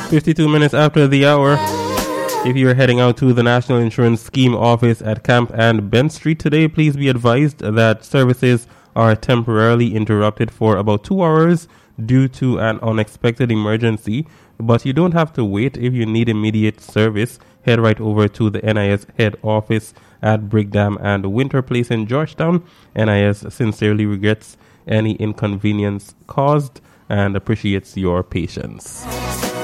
52 minutes after the hour. If you are heading out to the National Insurance Scheme office at Camp and Bent Street today, please be advised that services are temporarily interrupted for about 2 hours due to an unexpected emergency. But you don't have to wait. If you need immediate service, head right over to the NIS head office at Brigham and Winter Place in Georgetown. NIS sincerely regrets any inconvenience caused and appreciates your patience.